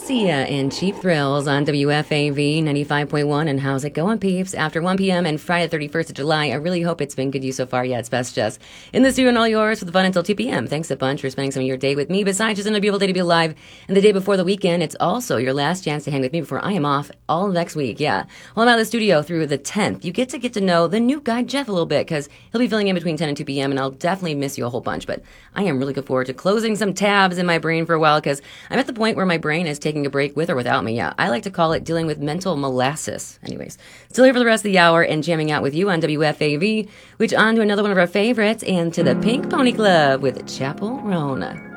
Sia and Cheap Thrills on WFAV 95.1. And how's it going, peeps? After 1 p.m. and Friday the 31st of July, I really hope it's been good to you so far. Yeah, it's best just in the studio and all yours for the fun until 2 p.m. Thanks a bunch for spending some of your day with me. Besides just another beautiful day to be alive and the day before the weekend, it's also your last chance to hang with me before I am off all next week. Yeah. Well, I'm out of the studio through the 10th. You get to know the new guy, Jeff, a little bit because he'll be filling in between 10 and 2 p.m. and I'll definitely miss you a whole bunch. But I am really looking forward to closing some tabs in my brain for a while because I'm at the point where my brain is taking a break with or without me. Yeah, I like to call it dealing with mental molasses. Anyways, still here for the rest of the hour and jamming out with you on WFAV, which on to another one of our favorites and to the Pink Pony Club with Chapel Rona.